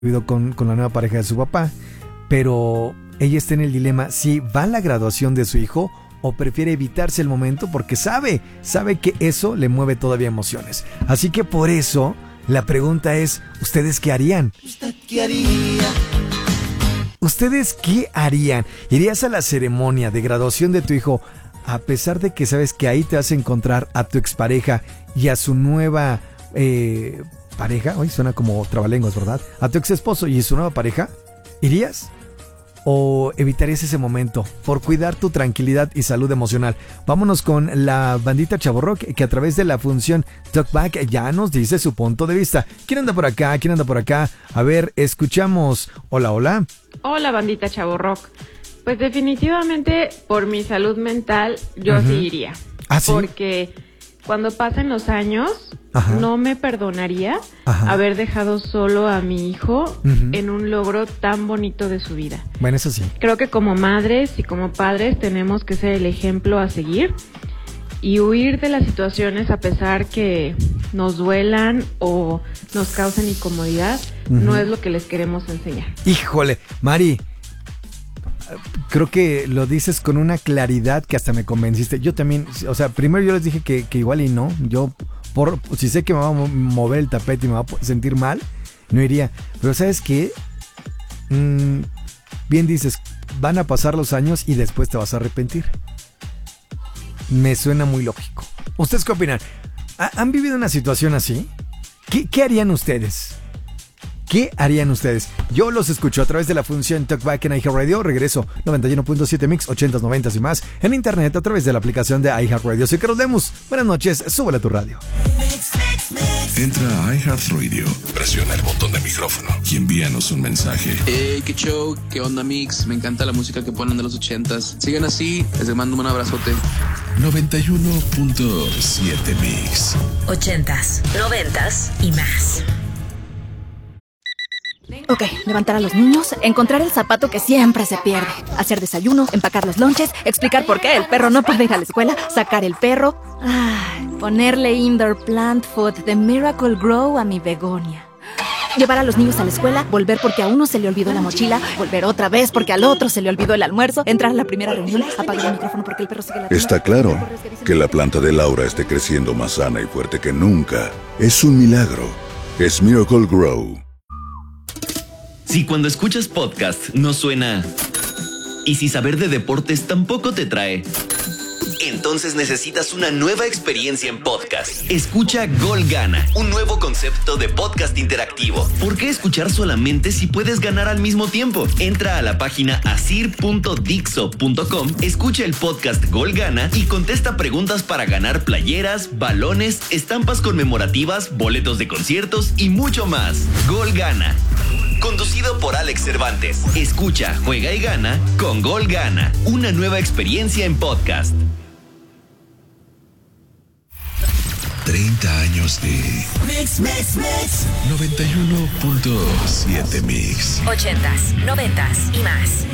con la nueva pareja de su papá, pero ella está en el dilema si va a la graduación de su hijo o prefiere evitarse el momento porque sabe que eso le mueve todavía emociones. Así que por eso la pregunta es, ¿ustedes qué harían? ¿Usted qué haría? ¿Ustedes qué harían? ¿Irías a la ceremonia de graduación de tu hijo a pesar de que sabes que ahí te vas a encontrar a tu expareja y a su nueva pareja? Hoy suena como trabalenguas, ¿verdad? A tu ex esposo y su nueva pareja. ¿Irías? ¿O evitarías ese momento por cuidar tu tranquilidad y salud emocional? Vámonos con la bandita Chavorrock, que a través de la función Talkback ya nos dice su punto de vista. ¿Quién anda por acá? ¿Quién anda por acá? A ver, escuchamos. Hola, hola. Hola, bandita Chavorrock. Pues definitivamente por mi salud mental yo sí iría. ¿Ah, sí? Porque cuando pasen los años, no me perdonaría haber dejado solo a mi hijo en un logro tan bonito de su vida. Bueno, eso sí. Creo que como madres y como padres tenemos que ser el ejemplo a seguir y huir de las situaciones a pesar que nos duelan o nos causen incomodidad. No es lo que les queremos enseñar. Híjole, Mari, creo que lo dices con una claridad que hasta me convenciste. Yo también, o sea, primero yo les dije que igual y no. Yo, si sé que me va a mover el tapete y me va a sentir mal, no iría. Pero ¿sabes qué? Bien dices, van a pasar los años y después te vas a arrepentir. Me suena muy lógico. ¿Ustedes qué opinan? ¿Han vivido una situación así? ¿Qué harían ustedes? ¿Qué harían ustedes? Yo los escucho a través de la función Talkback en iHeartRadio. Regreso 91.7 Mix, 80s, 90s y más. En internet a través de la aplicación de iHeartRadio. Soy Carlos Lemus. Buenas noches. Súbele a tu radio. Entra a iHeartRadio, presiona el botón de micrófono y envíanos un mensaje. Hey, qué show, qué onda Mix, me encanta la música que ponen de los 80s. Sigan así, les mando un abrazote. 91.7 Mix. 80s, 90s y más. Ok, levantar a los niños, encontrar el zapato que siempre se pierde, hacer desayuno, empacar los lonches, explicar por qué el perro no puede ir a la escuela, sacar el perro, ponerle indoor plant food de Miracle Grow a mi begonia. Llevar a los niños a la escuela, volver porque a uno se le olvidó la mochila, volver otra vez porque al otro se le olvidó el almuerzo, entrar a la primera reunión, apagar el micrófono porque el perro sigue ladrando. Está claro que la planta de Laura esté creciendo más sana y fuerte que nunca. Es un milagro. Es Miracle Grow. Si cuando escuchas podcast no suena y si saber de deportes tampoco te trae, entonces necesitas una nueva experiencia en podcast. Escucha Gol Gana, un nuevo concepto de podcast interactivo. ¿Por qué escuchar solamente si puedes ganar al mismo tiempo? Entra a la página asir.dixo.com, escucha el podcast Gol Gana y contesta preguntas para ganar playeras, balones, estampas conmemorativas, boletos de conciertos y mucho más. Gol Gana. Conducido por Alex Cervantes. Escucha, juega y gana con Gol Gana. Una nueva experiencia en podcast. 30 años de Mix. 91.7 Mix. 80s, 90s y más.